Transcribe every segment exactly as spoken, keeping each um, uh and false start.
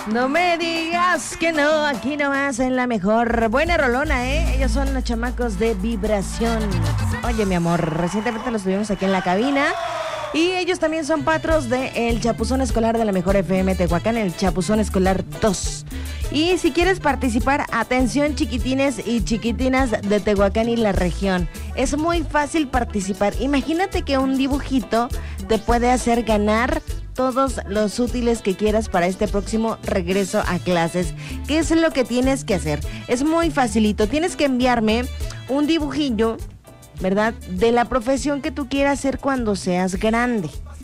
No me digas que no, aquí nomás en la mejor. Buena rolona, ¿eh? Ellos son los chamacos de Vibración. Oye, mi amor, recientemente los tuvimos aquí en la cabina. Y ellos también son patros del Chapuzón Escolar de la Mejor F M Tehuacán, el Chapuzón Escolar dos. Y si quieres participar, atención chiquitines y chiquitinas de Tehuacán y la región. Es muy fácil participar. Imagínate que un dibujito te puede hacer ganar todos los útiles que quieras para este próximo regreso a clases. ¿Qué es lo que tienes que hacer? Es muy facilito. Tienes que enviarme un dibujillo, ¿verdad?, de la profesión que tú quieras hacer cuando seas grande.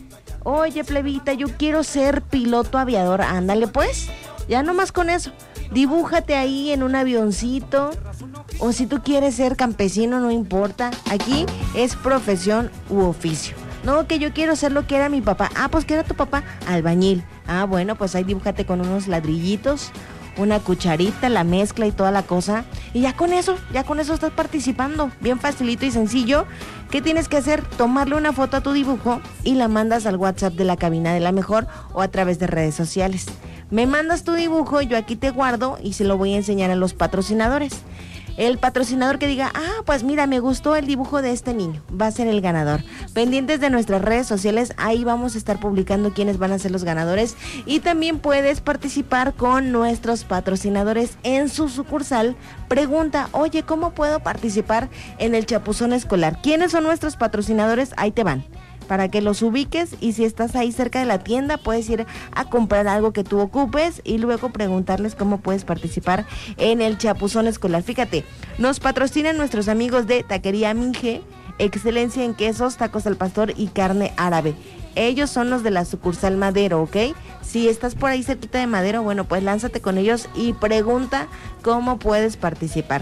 Oye, plebita, yo quiero ser piloto aviador. Ándale pues, ya nomás con eso. Dibújate ahí en un avioncito. O si tú quieres ser campesino, no importa. Aquí es profesión u oficio. No, que yo quiero ser lo que era mi papá. Ah, pues ¿qué era tu papá? Albañil. Ah, bueno, pues ahí dibújate con unos ladrillitos, una cucharita, la mezcla y toda la cosa. Y ya con eso, ya con eso estás participando. Bien facilito y sencillo. ¿Qué tienes que hacer? Tomarle una foto a tu dibujo y la mandas al WhatsApp de la cabina de la mejor o a través de redes sociales. Me mandas tu dibujo, yo aquí te guardo y se lo voy a enseñar a los patrocinadores. El patrocinador que diga, ah, pues mira, me gustó el dibujo de este niño, va a ser el ganador. Pendientes de nuestras redes sociales, ahí vamos a estar publicando quiénes van a ser los ganadores. Y también puedes participar con nuestros patrocinadores en su sucursal. Pregunta, oye, ¿cómo puedo participar en el Chapuzón Escolar? ¿Quiénes son nuestros patrocinadores? Ahí te van, para que los ubiques, y si estás ahí cerca de la tienda puedes ir a comprar algo que tú ocupes y luego preguntarles cómo puedes participar en el Chapuzón Escolar. Fíjate, nos patrocinan nuestros amigos de Taquería Minge, excelencia en quesos, tacos al pastor y carne árabe. Ellos son los de la sucursal Madero, ¿ok? Si estás por ahí cerquita de Madero, bueno, pues lánzate con ellos y pregunta cómo puedes participar.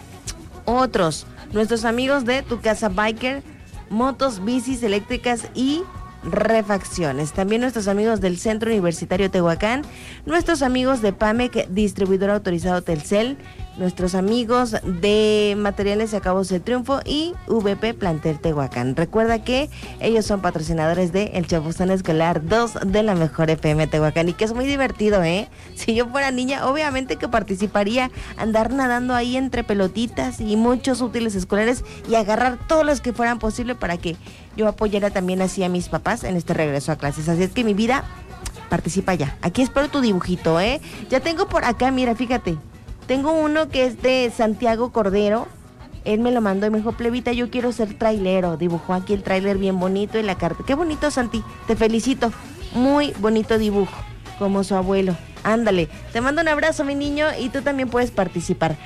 Otros, nuestros amigos de Tu Casa Biker, motos, bicis eléctricas y refacciones. También nuestros amigos del Centro Universitario Tehuacán, nuestros amigos de Pamec, distribuidor autorizado Telcel, nuestros amigos de Materiales y Acabos de Triunfo y V P Plantel Tehuacán. Recuerda que ellos son patrocinadores de El Chapuzón Escolar dos de la Mejor F M Tehuacán y que es muy divertido, ¿eh? Si yo fuera niña, obviamente que participaría, andar nadando ahí entre pelotitas y muchos útiles escolares y agarrar todos los que fueran posible para que yo apoyara también así a mis papás en este regreso a clases. Así es que mi vida, participa ya. Aquí espero tu dibujito, ¿eh? Ya tengo por acá, mira, fíjate. Tengo uno que es de Santiago Cordero. Él me lo mandó y me dijo, plebita, yo quiero ser trailero. Dibujó aquí el trailer bien bonito y la carta. Qué bonito, Santi. Te felicito. Muy bonito dibujo, como su abuelo. Ándale. Te mando un abrazo, mi niño, y tú también puedes participar.